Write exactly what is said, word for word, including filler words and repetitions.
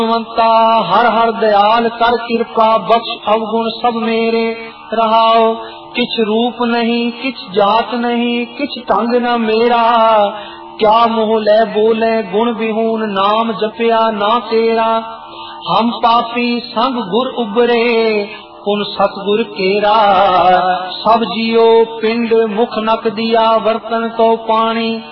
भगवंता हर हर दयाल कर कृपा बख्श अवगुण सब मेरे रहाओ। किछ रूप नहीं किछ जात नहीं किछ ढंग न मेरा, क्या मोह ले बोले गुण विहून नाम जपया ना तेरा। हम पापी संग गुर उबरे पुन सतगुर केरा, सब जियो पिंड मुख नक दिया बर्तन को पानी।